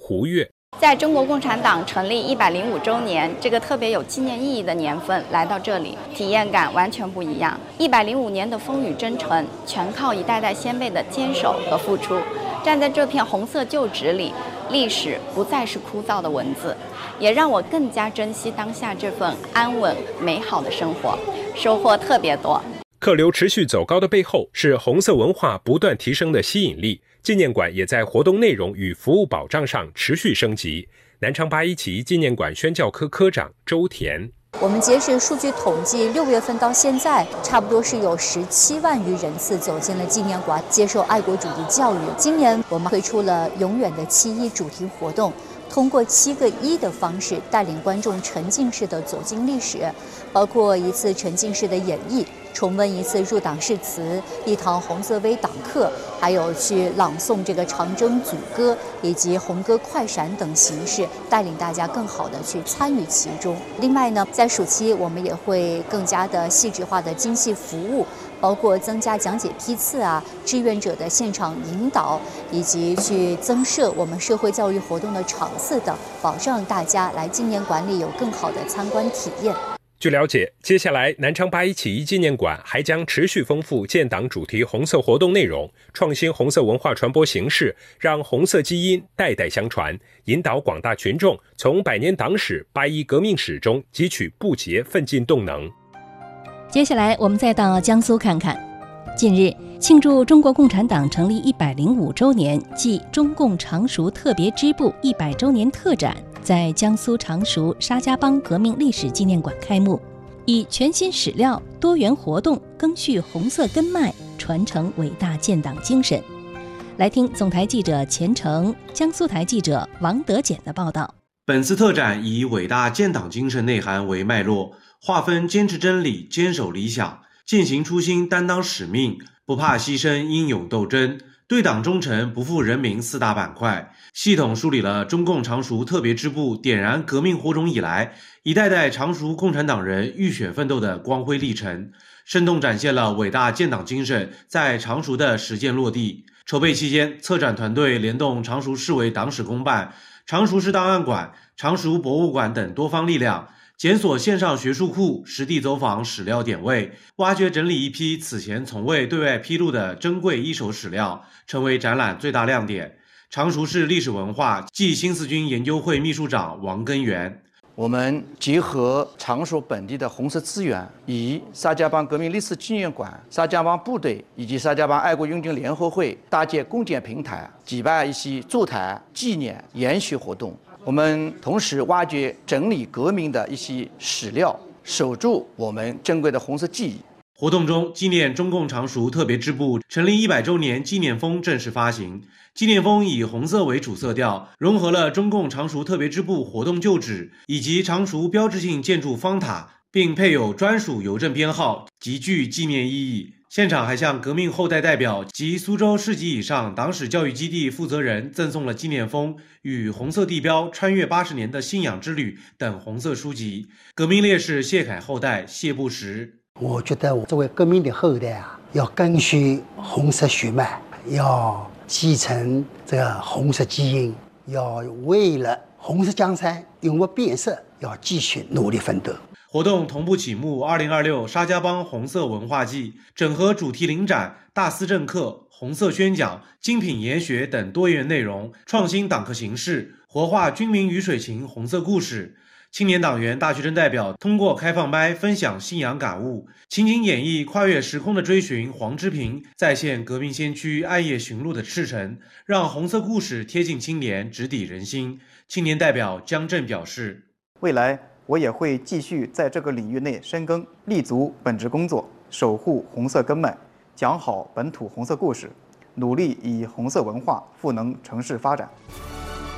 胡越。 在中国共产党成立105周年这个特别有纪念意义的年份来到这里，体验感完全不一样。105年的风雨征程，全靠一代代先辈的坚守和付出。站在这片红色旧址里，历史不再是枯燥的文字，也让我更加珍惜当下这份安稳美好的生活，收获特别多。 客流持续走高的背后，是红色文化不断提升的吸引力。纪念馆也在活动内容与服务保障上持续升级。南昌8·1起义纪念馆宣教科科长周田， 我们截止数据统计，6月份到现在，差不多是有17万余人次走进了纪念馆，接受爱国主义教育。今年我们推出了永远的7·1主题活动，通过7个1的方式，带领观众沉浸式的走进历史，包括一次沉浸式的演绎，重温一次入党誓词，一堂红色微党课，还有去朗诵这个长征组歌以及红歌快闪等形式，带领大家更好的去参与其中。另外呢，在暑期我们也会更加的细致化的精细服务，包括增加讲解批次啊，志愿者的现场引导，以及去增设我们社会教育活动的场次等，保障大家来纪念馆里有更好的参观体验。 据了解，接下来南昌8·1起义纪念馆还将持续丰富建党主题红色活动内容，创新红色文化传播形式，让红色基因代代相传，引导广大群众从100年党史、8·1革命史中汲取不竭奋进动能。 接下来我们再到江苏看看。近日，庆祝中国共产党成立105周年暨中共常熟特别支部100周年特展在江苏常熟沙家浜革命历史纪念馆开幕，以全新史料、多元活动赓续红色根脉，传承伟大建党精神。来听总台记者钱程、江苏台记者王德简的报道。 本次特展以伟大建党精神内涵为脉络，划分坚持真理、坚守理想、践行初心、担当使命、不怕牺牲、英勇斗争、对党忠诚、不负人民4大板块，系统梳理了中共常熟特别支部点燃革命火种以来，一代代常熟共产党人浴血奋斗的光辉历程，生动展现了伟大建党精神在常熟的实践落地。筹备期间，策展团队联动常熟市委党史公办、常熟市档案馆、常熟博物馆等多方力量，检索线上学术库，实地走访史料点位，挖掘整理一批此前从未对外披露的珍贵一手史料，成为展览最大亮点。常熟市历史文化暨新四军研究会秘书长王根源， 我们结合常熟本地的红色资源，以沙家浜革命历史纪念馆、沙家浜部队以及沙家浜爱国拥军联合会搭建共建平台，举办一些座谈、纪念、研习活动。我们同时挖掘整理革命的一些史料，守住我们珍贵的红色记忆。 活动中，纪念中共常熟特别支部成立100周年纪念封正式发行。纪念封以红色为主色调，融合了中共常熟特别支部活动旧址以及常熟标志性建筑方塔，并配有专属邮政编号，极具纪念意义。现场还向革命后代代表及苏州市级以上党史教育基地负责人赠送了纪念封与红色地标、穿越80年的信仰之旅等红色书籍。革命烈士谢凯后代谢不时， 我觉得我作为革命的后代啊，要赓续红色血脉，要继承这个红色基因，要为了红色江山永不变色，要继续努力奋斗。 活动同步启幕2026沙家浜红色文化季，整合主题临展、大思政课、红色宣讲、精品研学等多元内容，创新党课形式，活化军民鱼水情红色故事。青年党员大学生代表通过开放麦分享信仰感悟，情景演绎跨越时空的追寻黄之平再现革命先驱暗夜寻路的赤诚，让红色故事贴近青年，直抵人心。青年代表江震表示， 未来我也会继续在这个领域内深耕，立足本职工作，守护红色根脉，讲好本土红色故事，努力以红色文化赋能城市发展。